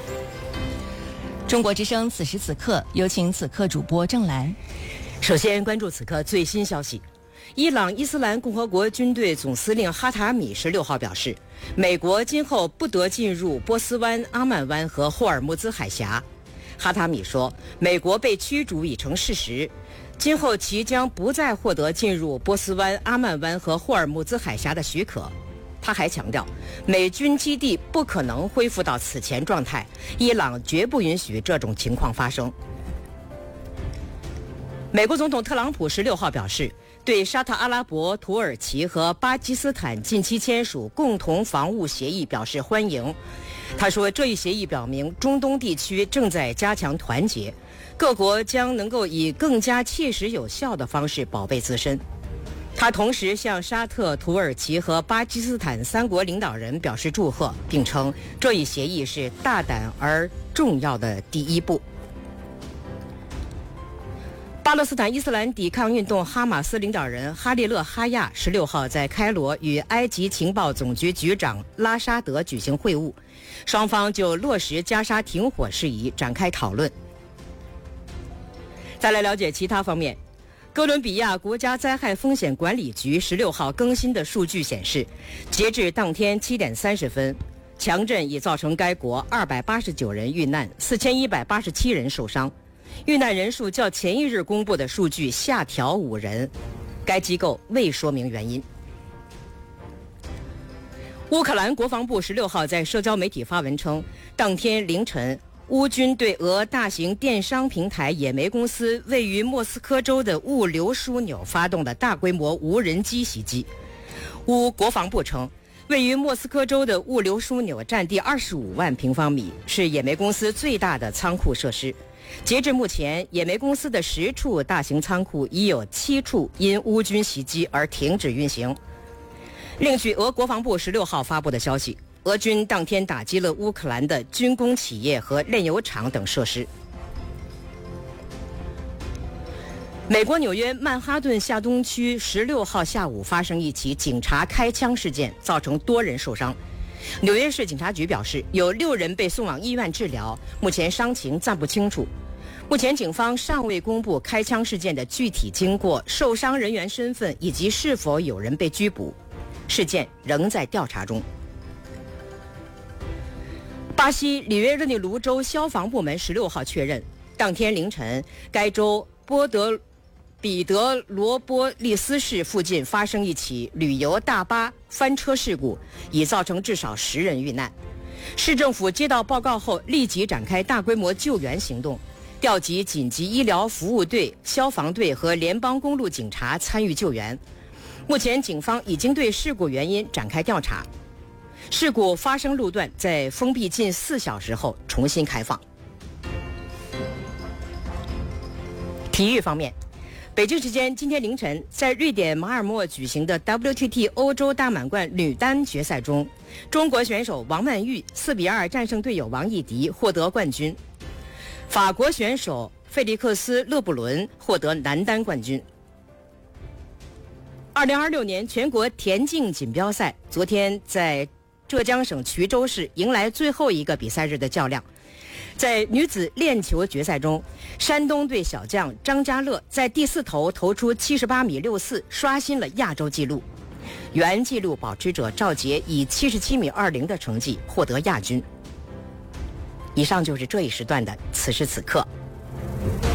中国之声此时此刻，有请此刻主播郑兰。 首先关注此刻最新消息。伊朗伊斯兰共和国军队总司令哈塔米16号表示，美国今后不得进入波斯湾、阿曼湾和霍尔木兹海峡。哈塔米说，美国被驱逐已成事实，今后其将不再获得进入波斯湾、阿曼湾和霍尔木兹海峡的许可。他还强调，美军基地不可能恢复到此前状态，伊朗绝不允许这种情况发生。美国总统特朗普16号表示，对沙特阿拉伯、土耳其和巴基斯坦近期签署共同防务协议表示欢迎。他说，这一协议表明中东地区正在加强团结，各国将能够以更加切实有效的方式保卫自身。他同时向沙特、土耳其和巴基斯坦3国领导人表示祝贺，并称这一协议是大胆而重要的第一步。巴勒斯坦伊斯兰抵抗运动哈马斯领导人哈利勒·哈亚16号在开罗与埃及情报总局局长拉沙德举行会晤，双方就落实加沙停火事宜展开讨论。再来了解其他方面。哥伦比亚国家灾害风险管理局16号更新的数据显示，截至当天7点30分，强震已造成该国289人遇难，4187人受伤，遇难人数较前一日公布的数据下调5人，该机构未说明原因。乌克兰国防部16号在社交媒体发文称，当天凌晨乌军对俄大型电商平台野莓公司位于莫斯科州的物流枢纽发动的大规模无人机袭击。乌国防部称，位于莫斯科州的物流枢纽占地25万平方米，是野莓公司最大的仓库设施。截至目前，野莓公司的10处大型仓库已有7处因乌军袭击而停止运行。另据俄国防部16号发布的消息，俄军当天打击了乌克兰的军工企业和炼油厂等设施。美国纽约曼哈顿下东区16号下午发生一起警察开枪事件，造成多人受伤。纽约市警察局表示，有6人被送往医院治疗，目前伤情暂不清楚。目前警方尚未公布开枪事件的具体经过、受伤人员身份以及是否有人被拘捕，事件仍在调查中。巴西里约热内卢州消防部门16号确认，当天凌晨，该州彼得罗波利斯市附近发生一起旅游大巴翻车事故，已造成至少10人遇难。市政府接到报告后，立即展开大规模救援行动，调集紧急医疗服务队、消防队和联邦公路警察参与救援。目前，警方已经对事故原因展开调查。事故发生路段在封闭近4小时后重新开放。体育方面，北京时间今天凌晨，在瑞典马尔默举行的 WTT 欧洲大满贯女单决赛中，中国选手王曼玉4-2战胜队友王艺迪，获得冠军。法国选手费利克斯·勒布伦获得男单冠军。2026年全国田径锦标赛昨天在浙江省衢州市迎来最后一个比赛日的较量。在女子链球决赛中，山东队小将张家乐在第4投投出78.64米，刷新了亚洲纪录。原纪录保持者赵杰以77.20米的成绩获得亚军。以上就是这一时段的此时此刻。